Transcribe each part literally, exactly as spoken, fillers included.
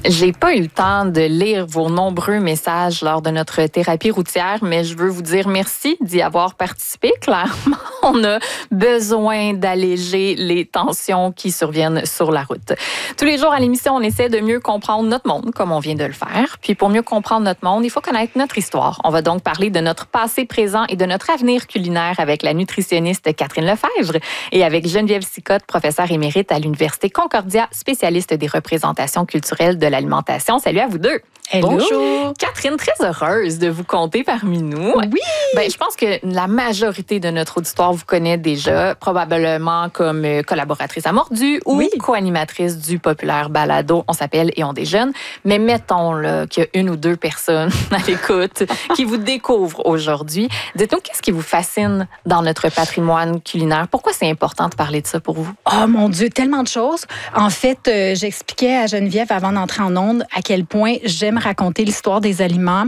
J'ai pas eu le temps de lire vos nombreux messages lors de notre thérapie routière, mais je veux vous dire merci d'y avoir participé. Clairement, on a besoin d'alléger les tensions qui surviennent sur la route. Tous les jours à l'émission, on essaie de mieux comprendre notre monde, comme on vient de le faire. Puis pour mieux comprendre notre monde, il faut connaître notre histoire. On va donc parler de notre passé, présent et de notre avenir culinaire avec la nutritionniste Catherine Lefebvre et avec Geneviève Sicotte, professeure émérite à l'Université Concordia, spécialiste des représentations culturelles de l'alimentation. Salut à vous deux. Hello. Bonjour. Catherine, très heureuse de vous compter parmi nous. Oui. Ben, je pense que la majorité de notre auditoire vous connaît déjà, probablement comme collaboratrice à Mordu ou oui. co-animatrice du populaire balado On s'appelle et on déjeune. Mais mettons là, qu'il y a une ou deux personnes à l'écoute qui vous découvrent aujourd'hui. Dites-nous, qu'est-ce qui vous fascine dans notre patrimoine culinaire? Pourquoi c'est important de parler de ça pour vous? Oh mon Dieu, tellement de choses. En fait, euh, j'expliquais à Geneviève avant d'entrer en onde à quel point j'aime raconter l'histoire des aliments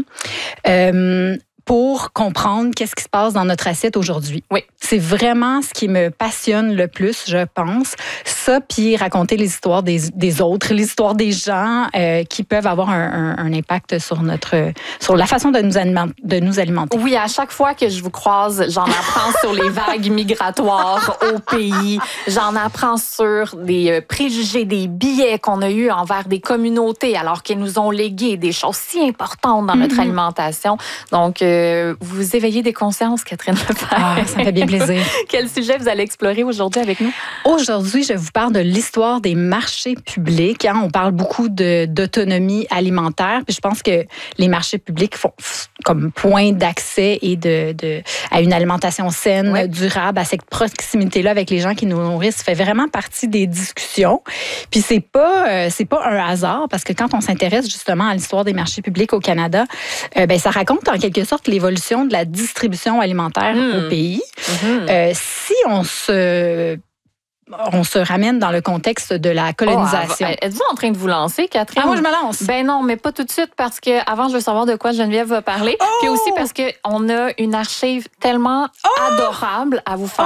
euh, pour comprendre qu'est-ce qui se passe dans notre assiette aujourd'hui. Oui. C'est vraiment ce qui me passionne le plus, je pense. Ça, puis raconter les histoires des, des autres, l'histoire des gens euh, qui peuvent avoir un, un, un impact sur notre, sur la façon de nous, aliment, de nous alimenter. Oui, à chaque fois que je vous croise, j'en apprends sur les vagues migratoires au pays. J'en apprends sur des préjugés, des biais qu'on a eus envers des communautés alors qu'elles nous ont légué des choses si importantes dans notre mm-hmm. alimentation. Donc, euh, vous éveillez des consciences, Catherine Lefebvre. Ah, ça me fait bien plaisir. Quel sujet vous allez explorer aujourd'hui avec nous? Aujourd'hui, je vous parle de l'histoire des marchés publics. Hein? On parle beaucoup de, d'autonomie alimentaire. Puis je pense que les marchés publics font comme point d'accès et de, de, à une alimentation saine, oui. durable, à cette proximité-là avec les gens qui nous nourrissent, fait vraiment partie des discussions. Puis c'est pas, euh, c'est pas un hasard, parce que quand on s'intéresse justement à l'histoire des marchés publics au Canada, euh, ben, ça raconte en quelque sorte l'évolution de la distribution alimentaire mmh. au pays. Mmh. Euh, si on se... On se ramène dans le contexte de la colonisation. Oh, êtes-vous en train de vous lancer, Catherine? Ah, moi, je me lance. Ben non, mais pas tout de suite, parce que avant, je veux savoir de quoi Geneviève va parler. Oh! Puis aussi parce qu'on a une archive tellement oh! adorable à vous faire